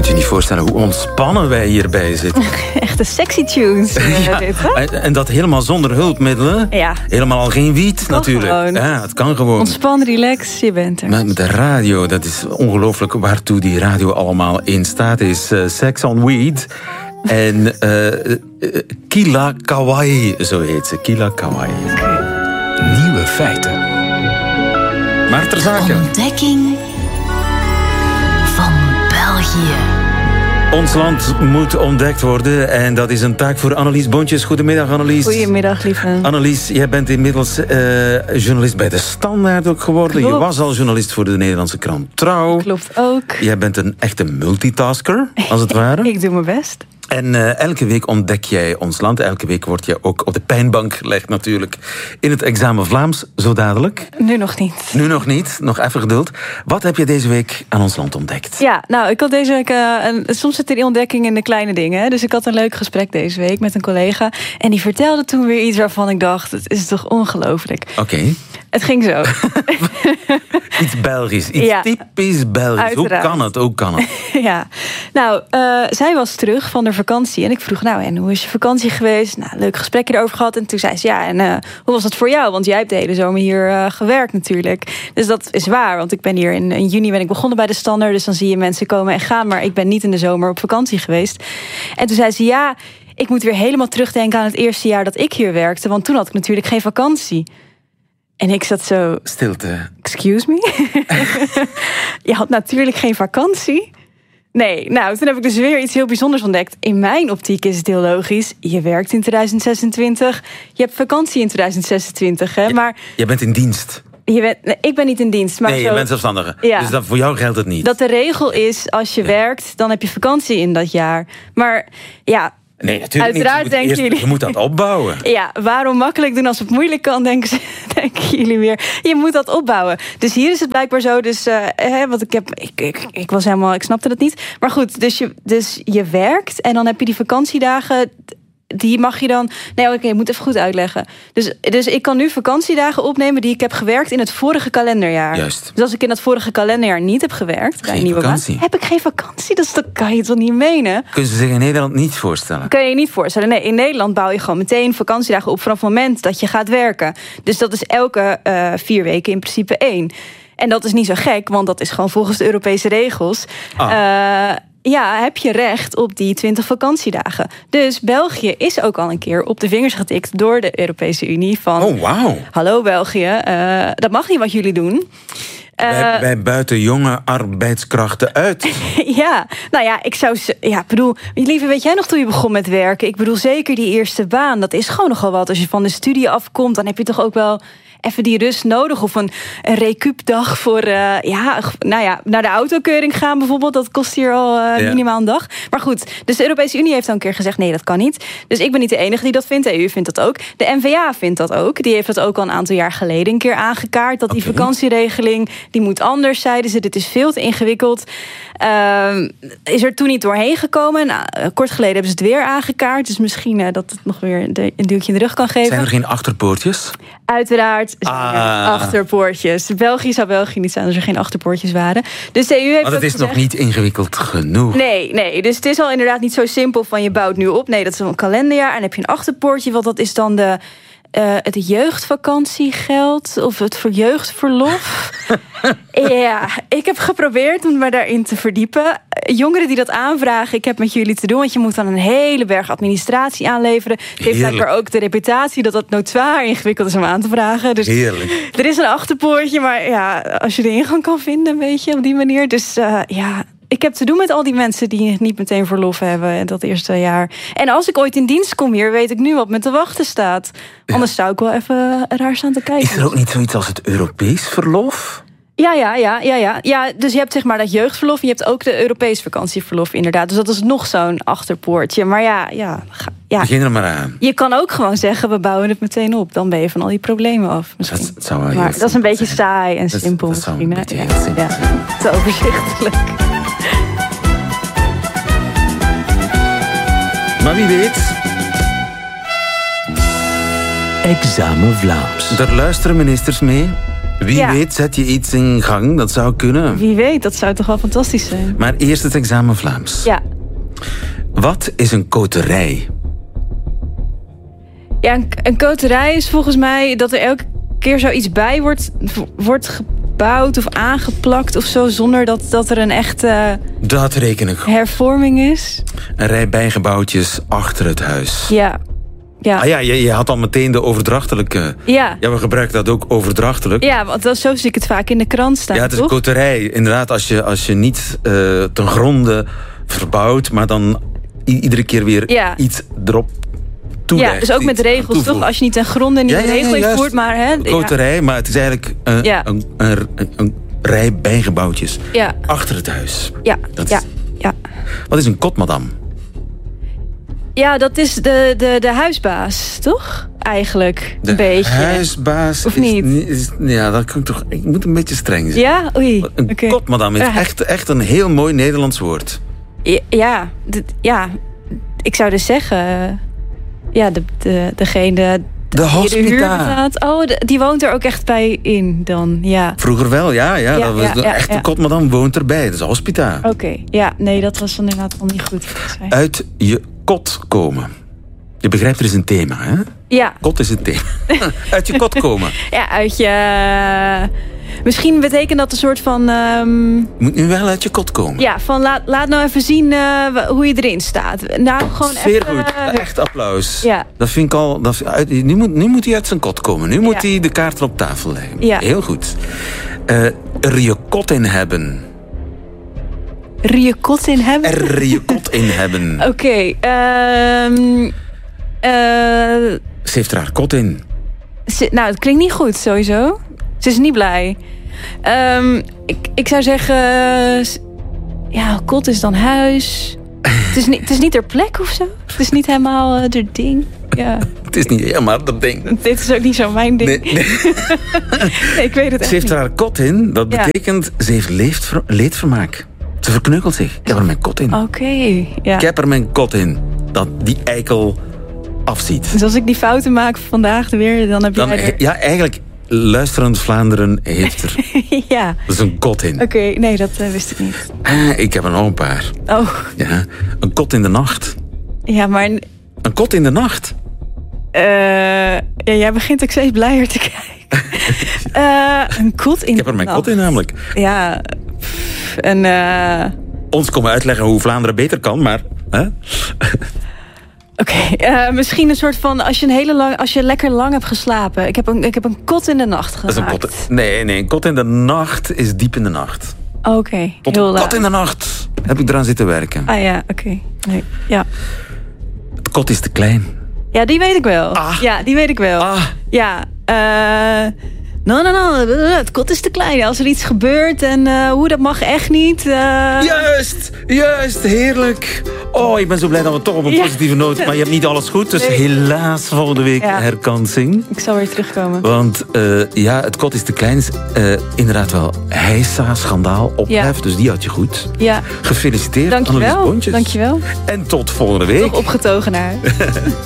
je niet voorstellen hoe ontspannen wij hierbij zitten. Echte sexy tunes. Ja, dit, hè? en dat helemaal zonder hulpmiddelen. Ja. Helemaal al geen wiet, Kan natuurlijk. gewoon. Ja, het kan gewoon. Ontspan, relax, je bent er. Met de radio, dat is ongelooflijk waartoe die radio allemaal in staat is. Sex on Weed. En Kila Kawaii, zo heet ze. Kila Kawaii. Nieuwe feiten. Maar ter zake. Ontdekking van België. Ons land moet ontdekt worden en dat is een taak voor Annelies Bontjes. Goedemiddag, Annelies. Goedemiddag, lieve. Annelies, jij bent inmiddels journalist bij De Standaard ook geworden. Klopt. Je was al journalist voor de Nederlandse krant Trouw. Klopt ook. Jij bent een echte multitasker, als het ware. Ik doe mijn best. En elke week ontdek jij ons land. Elke week word je ook op de pijnbank gelegd natuurlijk. In het examen Vlaams, zo dadelijk. Nu nog niet. Nu nog niet, nog even geduld. Wat heb je deze week aan ons land ontdekt? Ja, nou, ik had deze week... soms zit er die ontdekking in de kleine dingen. Hè? Dus ik had een leuk gesprek deze week met een collega. En die vertelde toen weer iets waarvan ik dacht... het is toch ongelooflijk. Oké. Het ging zo. Iets Belgisch, iets Ja. typisch Belgisch. Uiteraard. Hoe kan het? Ja, nou, zij was terug van de vakantie. En ik vroeg, nou, en hoe is je vakantie geweest? Nou, leuk gesprekje erover gehad. En toen zei ze, ja, en hoe was dat voor jou? Want jij hebt de hele zomer hier gewerkt natuurlijk. Dus dat is waar, want ik ben hier in juni ben ik begonnen bij De Standaard. Dus dan zie je mensen komen en gaan. Maar ik ben niet in de zomer op vakantie geweest. En toen zei ze, ja, ik moet weer helemaal terugdenken aan het eerste jaar dat ik hier werkte. Want toen had ik natuurlijk geen vakantie. En ik zat zo... Stilte. Excuse me? Je had natuurlijk geen vakantie. Nee, nou, toen heb ik dus weer iets heel bijzonders ontdekt. In mijn optiek is het heel logisch. Je werkt in 2026. Je hebt vakantie in 2026, hè? Maar Jij bent in dienst. ik ben niet in dienst. Maar Nee, je bent zelfstandige. Ja. Dus voor jou geldt het niet. dat de regel is, als je werkt, dan heb je vakantie in dat jaar. Maar ja... Nee, natuurlijk Uiteraard niet. denken jullie. Je moet dat opbouwen. Ja, waarom makkelijk doen als het moeilijk kan, denken jullie weer. Je moet dat opbouwen. Dus hier is het blijkbaar zo. Dus, want ik was helemaal, ik snapte dat niet. Maar goed, dus je werkt en dan heb je die vakantiedagen. Die mag je dan... Nee, oké, ik moet even goed uitleggen. Dus ik kan nu vakantiedagen opnemen die ik heb gewerkt in het vorige kalenderjaar. Juist. Dus als ik in dat vorige kalenderjaar niet heb gewerkt, bij een nieuwe vakantie. baan, heb ik geen vakantie. Dat kan je toch niet menen? Kunnen ze zich in Nederland niet voorstellen? Kun je je niet voorstellen. Nee, in Nederland bouw je gewoon meteen vakantiedagen op vanaf het moment dat je gaat werken. Dus dat is elke 4 weken in principe 1. En dat is niet zo gek, want dat is gewoon volgens de Europese regels. Ja, heb je recht op die 20 vakantiedagen. Dus België is ook al een keer op de vingers getikt door de Europese Unie. Van, Oh, wauw. hallo België, dat mag niet wat jullie doen. Wij buiten jonge arbeidskrachten uit. Ja, nou ja, bedoel, lieve, weet jij nog toen je begon met werken? Ik bedoel, zeker die eerste baan, dat is gewoon nogal wat. Als je van de studie afkomt, dan heb je toch ook wel even die rust nodig. Of een recuupdag voor, naar de autokeuring gaan bijvoorbeeld. Dat kost hier al minimaal een dag. Maar goed, dus de Europese Unie heeft dan een keer gezegd, nee, dat kan niet. Dus ik ben niet de enige die dat vindt. De EU vindt dat ook. De N-VA vindt dat ook. Die heeft dat ook al een aantal jaar geleden een keer aangekaart. Dat die vakantieregeling, die moet anders, zeiden ze. Dit is veel te ingewikkeld. Is er toen niet doorheen gekomen. Nou, kort geleden hebben ze het weer aangekaart. Dus misschien dat het nog weer een duwtje in de rug kan geven. Zijn er geen achterpoortjes? Uiteraard zijn er achterpoortjes. België zou België niet zijn als er geen achterpoortjes waren. Dus de EU heeft Want het is gezegd, nog niet ingewikkeld genoeg. Nee, dus het is al inderdaad niet zo simpel van je bouwt nu op. Nee, dat is een kalenderjaar en dan heb je een achterpoortje. Want dat is dan het jeugdvakantiegeld of het voor jeugdverlof. Ja, ik heb geprobeerd om me daarin te verdiepen. Jongeren die dat aanvragen, ik heb met jullie te doen, want je moet dan een hele berg administratie aanleveren. Het heeft blijkbaar ook de reputatie dat het noodzaar ingewikkeld is om aan te vragen. Dus heerlijk. Er is een achterpoortje, maar ja, als je de ingang kan vinden, weet je, op die manier. Dus ik heb te doen met al die mensen die niet meteen verlof hebben dat eerste jaar. En als ik ooit in dienst kom hier, weet ik nu wat me te wachten staat. Anders zou ik wel even raar staan te kijken. Is er ook niet zoiets als het Europees verlof? Ja, dus je hebt zeg maar dat jeugdverlof en je hebt ook de Europees vakantieverlof inderdaad. Dus dat is nog zo'n achterpoortje. Maar ja. Begin er maar aan. Je kan ook gewoon zeggen, we bouwen het meteen op. Dan ben je van al die problemen af. Misschien. Dat zou wel maar dat is een beetje saai en simpel. Dat zou een beetje heel simpel zijn. Ja, te overzichtelijk. Maar wie weet. Examen Vlaams. Daar luisteren ministers mee. Wie weet zet je iets in gang, dat zou kunnen. Wie weet, dat zou toch wel fantastisch zijn. Maar eerst het examen Vlaams. Ja. Wat is een koterij? Ja, een koterij is volgens mij dat er elke keer zoiets bij wordt gebouwd of aangeplakt of zo, zonder dat er een echte Dat reken ik. hervorming is. Een rij bijgebouwtjes achter het huis. Ja. Ja. Ah ja, je had al meteen de overdrachtelijke. Ja. Ja, we gebruiken dat ook overdrachtelijk. Ja, want zo zie ik het vaak in de krant staan. Ja, het is toch? een koterij. Inderdaad, als je niet ten gronde verbouwt, maar dan iedere keer weer iets erop toeleggt. Ja, dus ook met regels, toevoegt. toch? Als je niet ten gronde een regel invoert, maar... Hè, koterij, maar het is eigenlijk een rij bijgebouwtjes achter het huis. Ja, Wat is een kotmadam? Ja, dat is de huisbaas, toch? Eigenlijk, een beetje. De huisbaas of is niet? Ja, dat kan toch... Ik moet een beetje streng zijn. Ja? Oei. Een kotmadam is echt een heel mooi Nederlands woord. Ja, ik zou dus zeggen... Ja, degene... De hospita. Die woont er ook echt bij in dan, ja. Vroeger wel, ja. Dat was de echte kotmadam woont erbij. Dat is hospita. Oké, ja. Nee, dat was dan inderdaad wel niet goed. Uit je kot komen. Je begrijpt, er is een thema, hè? Ja. Kot is een thema. Uit je kot komen. Ja, uit je... Misschien betekent dat een soort van... Moet nu wel uit je kot komen. Ja, van laat nou even zien hoe je erin staat. Nou, gewoon Zeer even... goed, echt applaus. Ja. Dat vind ik al... Nu moet hij uit zijn kot komen. Nu moet hij de kaarten op tafel leggen. Ja. Heel goed. Er je kot in hebben. Er je kot in hebben? Er je kot in hebben. Oké. Ze heeft er haar kot in. Nou, het klinkt niet goed, sowieso. Ze is niet blij. Ik zou zeggen... Ja, kot is dan huis. Het is niet haar plek of zo. Het is niet helemaal haar ding. Ja. Het is niet helemaal dat ding. Dit is ook niet zo mijn ding. Nee. Nee, ik weet het echt Ze heeft niet. er haar kot in. Dat betekent, ze heeft leedvermaak. Ze verkneukelt zich. Ik heb er mijn kot in. Oké, ja. Ik heb er mijn kot in. Dat die eikel afziet. Dus als ik die fouten maak vandaag weer, dan heb jij er... Ja, eigenlijk, luisterend Vlaanderen heeft er Ja. dus een kot in. Oké, nee, dat wist ik niet. Ik heb er nog een paar. Oh. Ja, een kot in de nacht. Ja, maar... Een kot in de nacht. Ja, jij begint ook steeds blijer te kijken. Een kot in... Ik heb er mijn kot in namelijk. Ja, een... Ons komen uitleggen hoe Vlaanderen beter kan, maar... Oké, misschien een soort van... Als je lekker lang hebt geslapen. Ik heb een kot in de nacht gemaakt. Dat is een kot, nee, een kot in de nacht is diep in de nacht. Oké, Tot heel een laat. kot in de nacht heb ik eraan zitten werken. Ah ja, oké. Nee, ja. Het kot is te klein. Ja, die weet ik wel. Ja, die weet ik wel. Ja, No, het kot is te klein. Als er iets gebeurt en hoe, dat mag echt niet. Juist, heerlijk. Oh, ik ben zo blij dat we toch op een positieve noot... Maar je hebt niet alles goed, dus helaas volgende week herkansing. Ik zal weer terugkomen. Want het kot is te klein. Inderdaad wel heisa, schandaal, ophef. Dus die had je goed. Ja. Gefeliciteerd, Dankjewel. Annelies Bontjes. Dankjewel. En tot volgende week. Toch opgetogen naar.